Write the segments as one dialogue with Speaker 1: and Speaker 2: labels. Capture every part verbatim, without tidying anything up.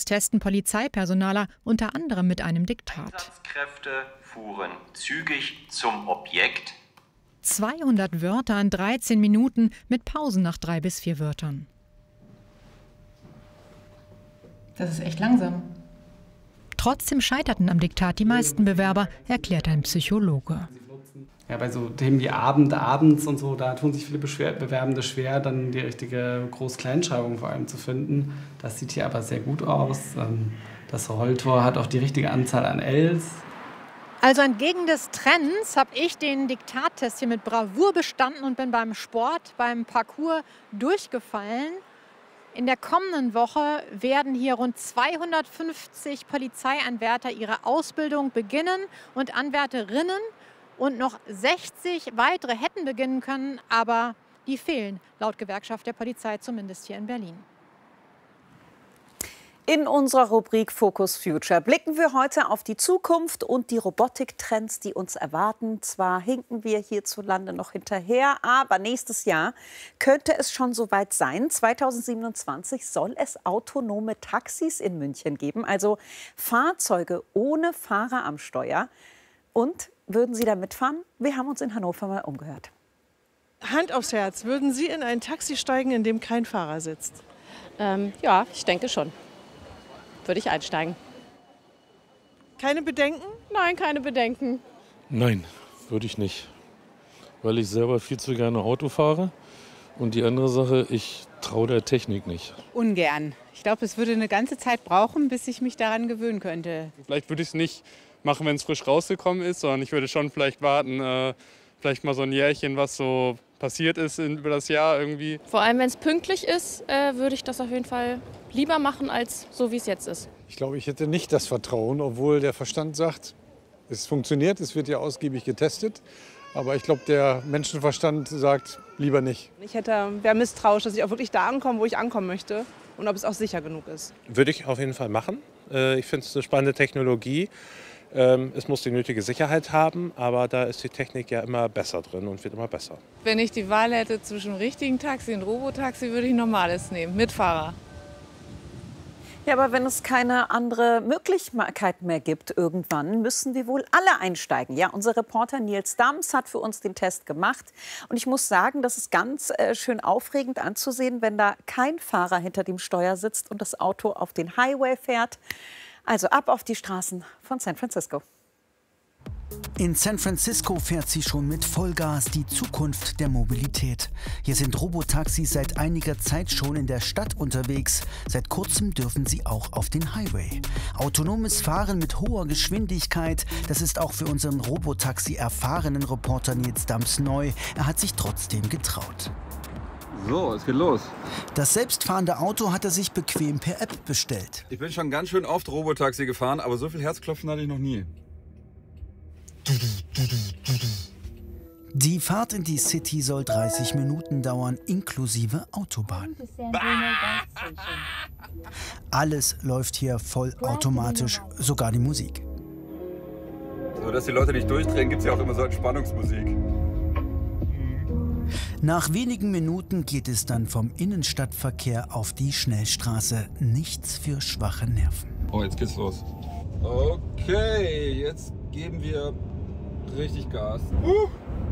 Speaker 1: testen Polizeipersonaler unter anderem mit einem Diktat.
Speaker 2: Einsatzkräfte fuhren zügig zum Objekt.
Speaker 1: zweihundert Wörter in dreizehn Minuten mit Pausen nach drei bis vier Wörtern.
Speaker 3: Das ist echt langsam.
Speaker 1: Trotzdem scheiterten am Diktat die meisten Bewerber, erklärt ein Psychologe.
Speaker 4: Ja, bei so Themen wie Abend, Abends und so, da tun sich viele Beschwer- Bewerbende schwer, dann die richtige Groß-Kleinschreibung vor allem zu finden. Das sieht hier aber sehr gut aus. Das Rolltor hat auch die richtige Anzahl an Ls.
Speaker 1: Also entgegen des Trends habe ich den Diktattest hier mit Bravour bestanden und bin beim Sport, beim Parkour durchgefallen. In der kommenden Woche werden hier rund zweihundertfünfzig Polizeianwärter ihre Ausbildung beginnen und Anwärterinnen. Und noch sechzig weitere hätten beginnen können, aber die fehlen, laut Gewerkschaft der Polizei, zumindest hier in Berlin.
Speaker 5: In unserer Rubrik Focus Future blicken wir heute auf die Zukunft und die Robotiktrends, die uns erwarten. Zwar hinken wir hierzulande noch hinterher, aber nächstes Jahr könnte es schon soweit sein. zweitausendsiebenundzwanzig soll es autonome Taxis in München geben, also Fahrzeuge ohne Fahrer am Steuer. Und würden Sie da mitfahren? Wir haben uns in Hannover mal umgehört.
Speaker 6: Hand aufs Herz, würden Sie in ein Taxi steigen, in dem kein Fahrer sitzt?
Speaker 7: Ähm, ja, ich denke schon. Würde ich einsteigen.
Speaker 6: Keine Bedenken?
Speaker 7: Nein, keine Bedenken.
Speaker 8: Nein, würde ich nicht. Weil ich selber viel zu gerne Auto fahre. Und die andere Sache, ich traue der Technik nicht.
Speaker 9: Ungern. Ich glaube, es würde eine ganze Zeit brauchen, bis ich mich daran gewöhnen könnte.
Speaker 10: Vielleicht würde ich es nicht machen, wenn es frisch rausgekommen ist, sondern ich würde schon vielleicht warten, äh, vielleicht mal so ein Jährchen, was so passiert ist in, über das Jahr irgendwie.
Speaker 7: Vor allem, wenn es pünktlich ist, äh, würde ich das auf jeden Fall lieber machen, als so wie es jetzt ist.
Speaker 11: Ich glaube, ich hätte nicht das Vertrauen, obwohl der Verstand sagt, es funktioniert, es wird ja ausgiebig getestet. Aber ich glaube, der Menschenverstand sagt, lieber nicht.
Speaker 12: Ich hätte, wäre misstrauisch, dass ich auch wirklich da ankomme, wo ich ankommen möchte und ob es auch sicher genug ist.
Speaker 13: Würde ich auf jeden Fall machen. Ich finde es eine spannende Technologie. Es muss die nötige Sicherheit haben, aber da ist die Technik ja immer besser drin und wird immer besser.
Speaker 14: Wenn ich die Wahl hätte zwischen richtigen Taxi und Robotaxi, würde ich normales nehmen, mit Fahrer.
Speaker 5: Ja, aber wenn es keine andere Möglichkeit mehr gibt irgendwann, müssen wir wohl alle einsteigen. Ja, unser Reporter Nils Dams hat für uns den Test gemacht. Und ich muss sagen, das ist ganz äh, schön aufregend anzusehen, wenn da kein Fahrer hinter dem Steuer sitzt und das Auto auf den Highway fährt. Also ab auf die Straßen von San Francisco.
Speaker 15: In San Francisco fährt sie schon mit Vollgas die Zukunft der Mobilität. Hier sind Robotaxis seit einiger Zeit schon in der Stadt unterwegs. Seit kurzem dürfen sie auch auf den Highway. Autonomes Fahren mit hoher Geschwindigkeit, das ist auch für unseren Robotaxi-erfahrenen Reporter Nils Dams neu. Er hat sich trotzdem getraut.
Speaker 16: So, es geht los.
Speaker 15: Das selbstfahrende Auto hat er sich bequem per App bestellt.
Speaker 16: Ich bin schon ganz schön oft Robotaxi gefahren, aber so viel Herzklopfen hatte ich noch nie.
Speaker 15: Die Fahrt in die City soll dreißig Minuten dauern, inklusive Autobahn. Alles läuft hier vollautomatisch, sogar die Musik.
Speaker 16: So, dass die Leute nicht durchdrehen, gibt es ja auch immer so Entspannungsmusik.
Speaker 15: Nach wenigen Minuten geht es dann vom Innenstadtverkehr auf die Schnellstraße. Nichts für schwache Nerven.
Speaker 16: Oh, jetzt geht's los. Okay, jetzt geben wir richtig Gas. Uh.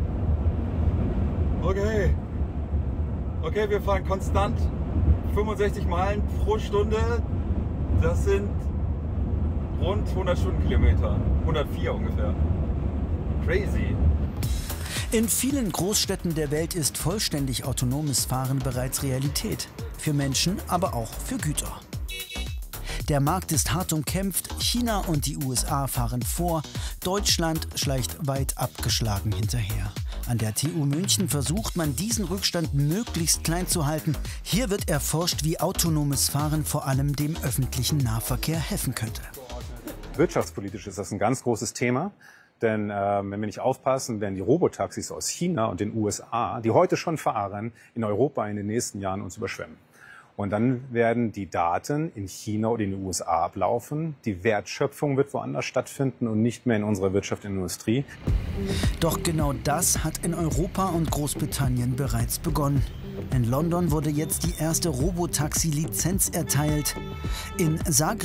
Speaker 16: Okay. Okay, wir fahren konstant fünfundsechzig Meilen pro Stunde. Das sind rund hundert Stundenkilometer. hundertvier ungefähr. Crazy.
Speaker 15: In vielen Großstädten der Welt ist vollständig autonomes Fahren bereits Realität. Für Menschen, aber auch für Güter. Der Markt ist hart umkämpft, China und die U S A fahren vor, Deutschland schleicht weit abgeschlagen hinterher. An der T U München versucht man, diesen Rückstand möglichst klein zu halten. Hier wird erforscht, wie autonomes Fahren vor allem dem öffentlichen Nahverkehr helfen könnte.
Speaker 17: Wirtschaftspolitisch ist das ein ganz großes Thema. Denn äh, wenn wir nicht aufpassen, werden die Robotaxis aus China und den U S A, die heute schon fahren, in Europa in den nächsten Jahren uns überschwemmen. Und dann werden die Daten in China oder in den U S A ablaufen. Die Wertschöpfung wird woanders stattfinden und nicht mehr in unserer Wirtschaft und Industrie.
Speaker 15: Doch genau das hat in Europa und Großbritannien bereits begonnen. In London wurde jetzt die erste Robotaxi-Lizenz erteilt. In Zagreb